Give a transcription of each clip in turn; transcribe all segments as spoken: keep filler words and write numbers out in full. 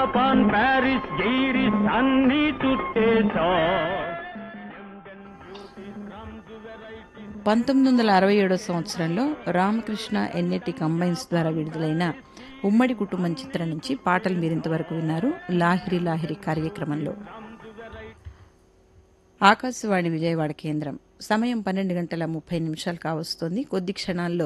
Japan Paris గైరిస్ అన్ని చుట్టేసా. పంతొమ్మిది వందల అరవై ఏడో సంవత్సరంలో రామకృష్ణ ఎన్ఏటి కంబైన్స్ ద్వారా విడుదలైన ఉమ్మడి కుటుంబం చిత్రం నుంచి పాటలు మీరింతవరకు విన్నారు లాహిరి లాహిరి కార్యక్రమంలో. ఆకాశవాణి విజయవాడ కేంద్రం. సమయం పన్నెండు గంటల ముప్పై నిమిషాలు కావస్తోంది. కొద్ది క్షణాల్లో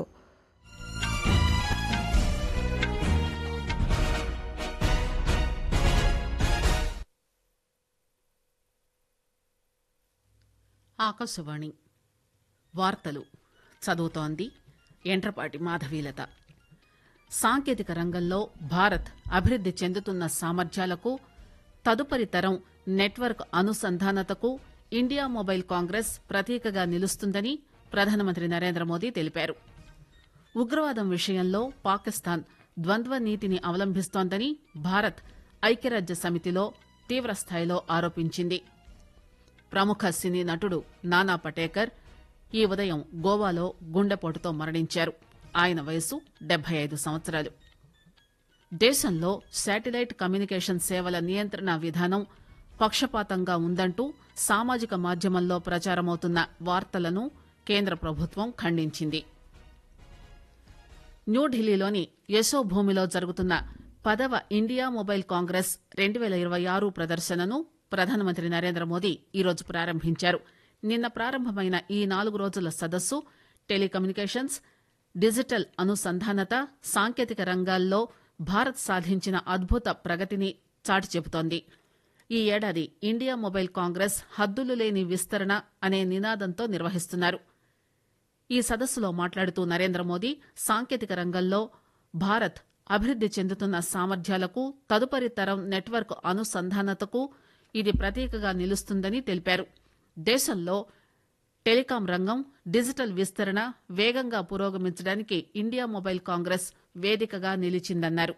ఆకాశవాణి వార్తలు చదువుతోంది ఎంట్రపాటి మాధవీలత. సాంకేతిక రంగంలో భారత్ అభివృద్ది చెందుతున్న సామర్థ్యాలకు, తదుపరి తరం నెట్వర్క్ అనుసంధానతకు ఇండియా మొబైల్ కాంగ్రెస్ ప్రతీకగా నిలుస్తుందని ప్రధానమంత్రి నరేంద్ర మోదీ తెలిపారు. ఉగ్రవాదం విషయంలో పాకిస్తాన్ ద్వంద్వ నీతిని అవలంబిస్తోందని భారత్ ఐక్యరాజ్య సమితిలో తీవ్రస్థాయిలో ఆరోపించింది. ప్రముఖ సినీ నటుడు నానా పటేకర్ ఈ ఉదయం గోవాలో గుండెపోటుతో మరణించారు. ఆయన వయసు డెబ్బై ఐదు సంవత్సరాలు. దేశంలో శాటిలైట్ కమ్యూనికేషన్ సేవల నియంత్రణ విధానం పక్షపాతంగా ఉందంటూ సామాజిక మాధ్యమంలో ప్రచారమవుతున్న వార్తలను కేంద్ర ప్రభుత్వం ఖండించింది. న్యూఢిల్లీలోని యశోభూమిలో జరుగుతున్న పదవ ఇండియా మొబైల్ కాంగ్రెస్ రెండు పేల ఇరవై ఆరు ప్రదర్శనను ప్రధానమంత్రి నరేంద్ర మోదీ ఈరోజు ప్రారంభించారు. నిన్న ప్రారంభమైన ఈ నాలుగు రోజుల సదస్సు టెలికమ్యూనికేషన్స్, డిజిటల్ అనుసంధానత, సాంకేతిక రంగాల్లో భారత్ సాధించిన అద్భుత ప్రగతిని చాటి చెబుతోంది. ఈ ఏడాది ఇండియా మొబైల్ కాంగ్రెస్ హద్దులు లేని విస్తరణ అనే నినాదంతో నిర్వహిస్తున్నారు. ఈ సదస్సులో మాట్లాడుతూ నరేంద్ర మోదీ సాంకేతిక రంగంలో భారత్ అభివృద్ది చెందుతున్న సామర్థ్యాలకు, తదుపరి తరం నెట్వర్క్ అనుసంధానతకు ఇది ప్రతీకగా నిలుస్తుందని తెలిపారు. దేశంలో టెలికాం రంగం, డిజిటల్ విస్తరణ వేగంగా పురోగమించడానికి ఇండియా మొబైల్ కాంగ్రెస్ వేదికగా నిలిచిందన్నారు.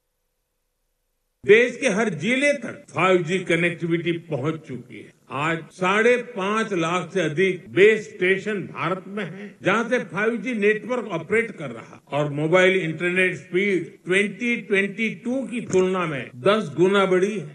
देश के हर जिले तक फाइव जी कनेक्टिविटी पहुंच चुकी है. आज साढ़े पांच लाख से अधिक बेस स्टेशन भारत में हैं, जहां से फाइव जी नेटवर्क ऑपरेट कर रहा और mobile internet speed twenty twenty two की तुलना में दस गुना बढ़ी है.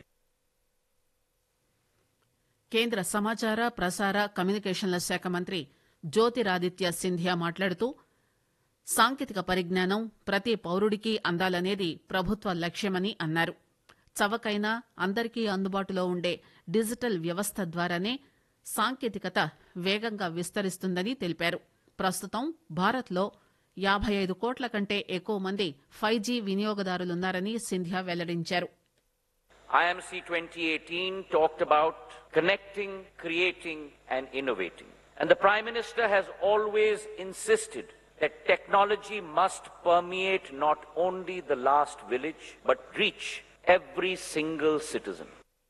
కేంద్ర సమాచార ప్రసార కమ్యూనికేషన్ల శాఖ మంత్రి జ్యోతిరాదిత్య సింధియా మాట్లాడుతూ సాంకేతిక పరిజ్ఞానం ప్రతి పౌరుడికి అందాలనేది ప్రభుత్వ లక్ష్యమని అన్నారు. చవకైన, అందరికీ అందుబాటులో ఉండే డిజిటల్ వ్యవస్థ ద్వారానే సాంకేతికత వేగంగా విస్తరిస్తుందని తెలిపారు. ప్రస్తుతం భారత్లో యాభై ఐదు కోట్ల కంటే ఎక్కువ మంది ఫైవ్ జీ వినియోగదారులున్నారని సింధియా వెల్లడించారు. I M C twenty eighteen talked about connecting, creating and innovating. And the Prime Minister has always insisted that technology must permeate not only the last village, but reach every single citizen.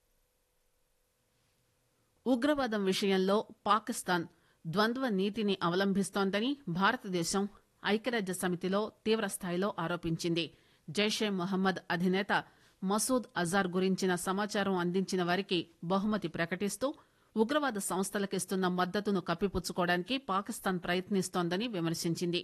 ఉగ్రవాదం విషయంలో పాకిస్తాన్ ద్వంద్వ నీతిని అవలంబిస్తోందని భారతదేశం ఐక్యరాజ్య సమితిలో తీవ్రస్థాయిలో ఆరోపించింది. జైషే మొహమ్మద్ అధినేత మసూద్ అజార్ గురించిన సమాచారం అందించిన వారికి బహుమతి ప్రకటిస్తూ ఉగ్రవాద సంస్థలకిస్తున్న మద్దతును కప్పిపుచ్చుకోవడానికి పాకిస్తాన్ ప్రయత్నిస్తోందని విమర్శించింది.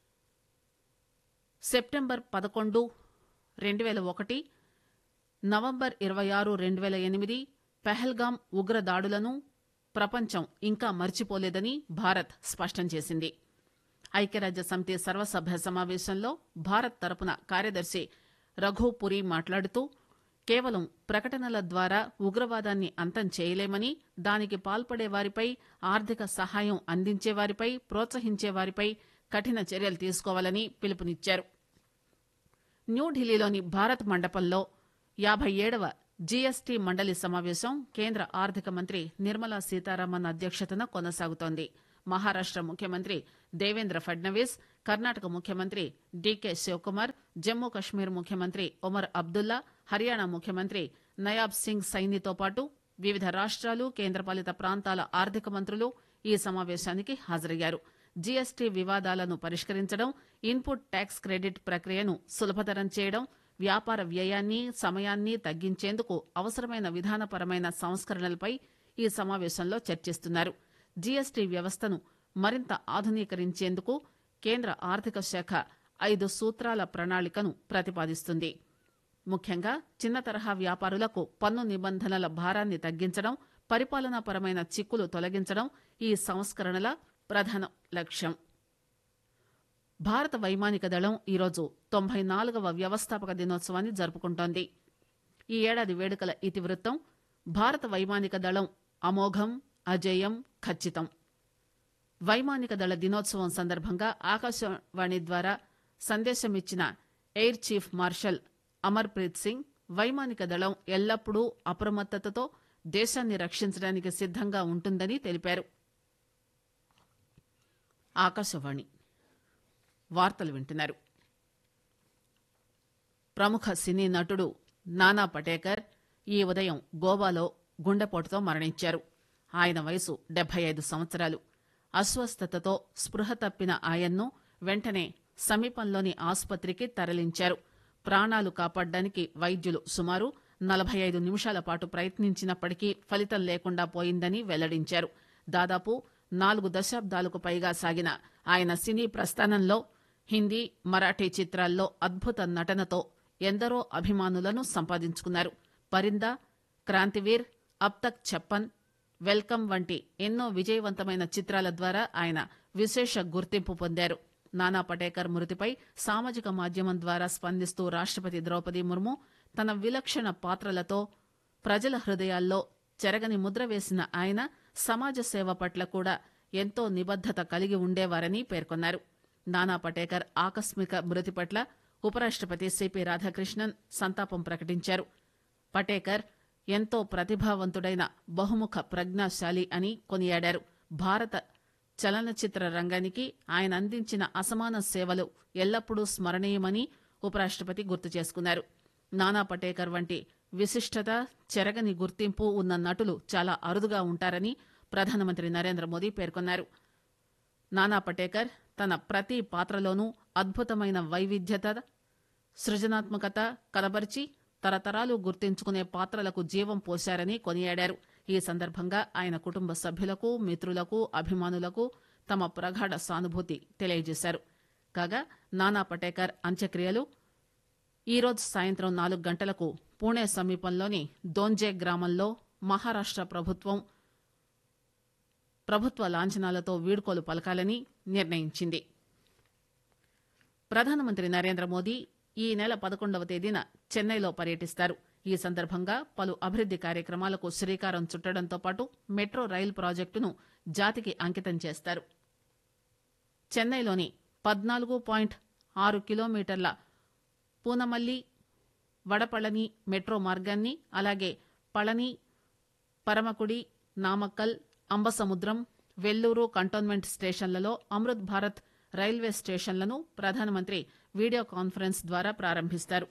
సెప్టెంబర్ పదకొండు రెండు వేల ఒకటి, నవంబర్ ఇరవై ఆరు రెండు వేల ఎనిమిది పెహల్గాం ఉగ్ర దాడులను ప్రపంచం ఇంకా మర్చిపోలేదని భారత్ స్పష్టం చేసింది. ఐక్యరాజ్య సమితి సర్వసభ్య సమావేశంలో భారత్ తరపున కార్యదర్శి రఘుపురి మాట్లాడుతూ కేవలం ప్రకటనల ద్వారా ఉగ్రవాదాన్ని అంతం చేయలేమని, దానికి పాల్పడే వారిపై, ఆర్థిక సహాయం అందించే వారిపై, ప్రోత్సహించే వారిపై కఠిన చర్యలు తీసుకోవాలని పిలుపునిచ్చారు. న్యూఢిల్లీలోని భారత్ మండపంలో యాభై ఏడవ జీఎస్టీ మండలి సమావేశం కేంద్ర ఆర్థిక మంత్రి నిర్మలా సీతారామన్ అధ్యక్షతన కొనసాగుతోంది. మహారాష్ట ముఖ్యమంత్రి దేవేంద్ర ఫడ్నవీస్, కర్ణాటక ముఖ్యమంత్రి డీకే శివకుమార్, జమ్మూ కశ్మీర్ ముఖ్యమంత్రి ఒమర్ అబ్దుల్లా, హర్యానా ముఖ్యమంత్రి నయాబ్ సింగ్ సైనితో పాటు వివిధ రాష్ట్రాలు, కేంద్రపాలిత ప్రాంతాల ఆర్థిక మంత్రులు ఈ సమావేశానికి హాజరయ్యారు. జీఎస్టీ వివాదాలను పరిష్కరించడం, ఇన్పుట్ ట్యాక్స్ క్రెడిట్ ప్రక్రియను సులభతరం చేయడం, వ్యాపార వ్యయాన్ని, సమయాన్ని తగ్గించేందుకు అవసరమైన విధానపరమైన సంస్కరణలపై ఈ సమావేశంలో చర్చిస్తున్నారు. జీఎస్టీ వ్యవస్థను మరింత ఆధునీకరించేందుకు కేంద్ర ఆర్థిక శాఖ ఐదు సూత్రాల ప్రణాళికను ప్రతిపాదిస్తుంది. ముఖ్యంగా చిన్న తరహా వ్యాపారులకు పన్ను నిబంధనల భారాన్ని తగ్గించడం, పరిపాలనాపరమైన చిక్కులు తొలగించడం ఈ సంస్కరణల ప్రధాన లక్ష్యం. భారత వైమానిక దళం ఈరోజు తొంభై నాలుగవ వ్యవస్థాపక దినోత్సవాన్ని జరుపుకుంటోంది. ఈ ఏడాది వేడుకల ఇతివృత్తం భారత వైమానిక దళం అమోఘం, అజేయం, ఖచ్చితం. వైమానిక దళ దినోత్సవం సందర్భంగా ఆకాశవాణి ద్వారా సందేశమిచ్చిన air chief marshal Amar Preet Singh వైమానిక దళం ఎల్లప్పుడూ అప్రమత్తతతో దేశాన్ని రక్షించడానికి సిద్దంగా ఉంటుందని తెలిపారు. ఆకాశవాణి వార్తలు వింటున్నారు. ప్రముఖ సినీ నటుడు నానా పటేకర్ ఈ ఉదయం గోవాలో గుండెపోటుతో మరణించారు. ఆయన వయసు డెబ్బై ఐదు సంవత్సరాలు. అస్వస్థతతో స్పృహ తప్పిన ఆయన్ను వెంటనే సమీపంలోని ఆసుపత్రికి తరలించారు. ప్రాణాలు కాపాడడానికి వైద్యులు సుమారు నలభై ఐదు నిమిషాల పాటు ప్రయత్నించినప్పటికీ ఫలితం లేకుండా పోయిందని వెల్లడించారు. దాదాపు నాలుగు దశాబ్దాలకు పైగా సాగిన ఆయన సినీ ప్రస్థానంలో హిందీ, మరాఠీ చిత్రాల్లో అద్భుత నటనతో ఎందరో అభిమానులను సంపాదించుకున్నారు. పరిందా, క్రాంతివీర్, అబ్ తక్ ఛప్పన్, వెల్కమ్ వంటి ఎన్నో విజయవంతమైన చిత్రాల ద్వారా ఆయన విశేష గుర్తింపు పొందారు. నానా పటేకర్ మృతిపై సామాజిక మాధ్యమం ద్వారా స్పందిస్తూ రాష్టపతి ద్రౌపది ముర్ము తన విలక్షణ పాత్రలతో ప్రజల హృదయాల్లో చెరగని ముద్ర వేసిన ఆయన సమాజ సేవ పట్ల కూడా ఎంతో నిబద్దత కలిగి ఉండేవారని పేర్కొన్నారు. నానా పటేకర్ ఆకస్మిక మృతి పట్ల ఉపరాష్టపతి సిపి రాధాకృష్ణన్ సంతాపం ప్రకటించారు. పటేకర్ ఎంతో ప్రతిభావంతుడైన బహుముఖ ప్రజ్ఞాశాలి అని కొనియాడారు. భారత చలనచిత్ర రంగానికి ఆయన అందించిన అసమాన సేవలు ఎల్లప్పుడూ స్మరణీయమని ఉపరాష్టపతి గుర్తు చేసుకున్నారు. నానా పటేకర్ వంటి విశిష్టత, చెరగని గుర్తింపు ఉన్న నటులు చాలా అరుదుగా ఉంటారని ప్రధానమంత్రి నరేంద్ర మోదీ పేర్కొన్నారు. నానా పటేకర్ తన ప్రతి పాత్రలోనూ అద్భుతమైన వైవిధ్యత, సృజనాత్మకత కనబరిచి తరతరాలు గుర్తించుకునే పాత్రలకు జీవం పోశారని కొనియాడారు. ఈ సందర్భంగా ఆయన కుటుంబ సభ్యులకు, మిత్రులకు, అభిమానులకు తమ ప్రగాఢ సానుభూతి తెలియజేశారు. కాగా నానా పటేకర్ అంత్యక్రియలు ఈరోజు సాయంత్రం నాలుగు గంటలకు పూణే సమీపంలోని దోంజే గ్రామంలో మహారాష్ట ప్రభుత్వం ప్రభుత్వ లాంఛనాలతో వీడ్కోలు పలకాలని నిర్ణయించింది. ప్రధానమంత్రి నరేంద్ర మోదీ ఈ నెల పదకొండవ తేదీన చెన్నైలో పర్యటిస్తారు. ఈ సందర్భంగా పలు అభివృద్ది కార్యక్రమాలకు శ్రీకారం చుట్టడంతో పాటు మెట్రో రైలు ప్రాజెక్టును జాతికి అంకితం చేస్తారు. చెన్నైలోని పద్నాలుగు పాయింట్ ఆరు కిలోమీటర్ల పూనమల్లి వడపళని మెట్రో మార్గాన్ని, అలాగే పళని, పరమకుడి, నామక్కల్, అంబసముద్రం, వెల్లూరు కంటోన్మెంట్ స్టేషన్లలో అమృత్ భారత్ రైల్వే స్టేషన్లను ప్రధానమంత్రి వీడియో కాన్ఫరెన్స్ ద్వారా ప్రారంభిస్తారు.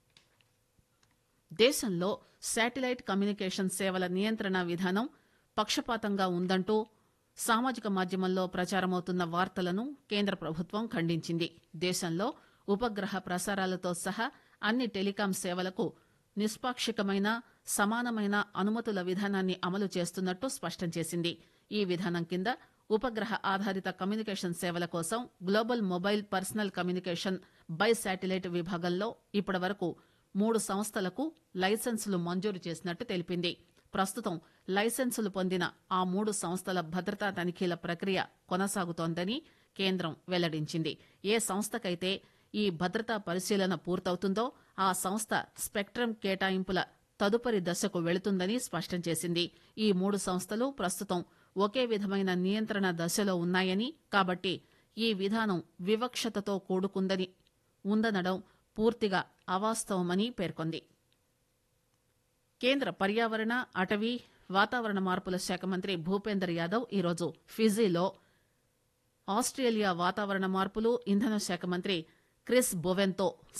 దేశంలో శాటిలైట్ కమ్యూనికేషన్ సేవల నియంత్రణ విధానం పక్షపాతంగా ఉందంటూ సామాజిక మాధ్యమంలో ప్రచారమవుతున్న వార్తలను కేంద్ర ప్రభుత్వం ఖండించింది. దేశంలో ఉపగ్రహ ప్రసారాలతో సహా అన్ని టెలికాం సేవలకు నిష్పాక్షికమైన, సమానమైన అనుమతుల విధానాన్ని అమలు చేస్తున్నట్టు స్పష్టం చేసింది. ఈ విధానం కింద ఉపగ్రహ ఆధారిత కమ్యూనికేషన్ సేవల కోసం global mobile personal communication by satellite విభాగంలో ఇప్పటివరకు మూడు సంస్థలకు లైసెన్సులు మంజూరు చేసినట్టు తెలిపింది. ప్రస్తుతం లైసెన్సులు పొందిన ఆ మూడు సంస్థల భద్రతా తనిఖీల ప్రక్రియ కొనసాగుతోందని కేంద్రం వెల్లడించింది. ఏ సంస్థకైతే ఈ భద్రతా పరిశీలన పూర్తవుతుందో ఆ సంస్థ స్పెక్ట్రమ్ కేటాయింపుల తదుపరి దశకు వెళుతుందని స్పష్టం చేసింది. ఈ మూడు సంస్థలు ప్రస్తుతం ఒకే విధమైన నియంత్రణ దశలో ఉన్నాయని, కాబట్టి ఈ విధానం వివక్షతతో కూడుకుందని ఉందనడం పూర్తిగా అవాస్తవమని పేర్కొంది. కేంద్ర పర్యావరణ, అటవీ, వాతావరణ మార్పుల శాఖ మంత్రి భూపేందర్ యాదవ్ ఈరోజు ఫిజీలో ఆస్ట్రేలియా వాతావరణ మార్పులు, ఇంధన శాఖ మంత్రి క్రిస్ బొవెన్తో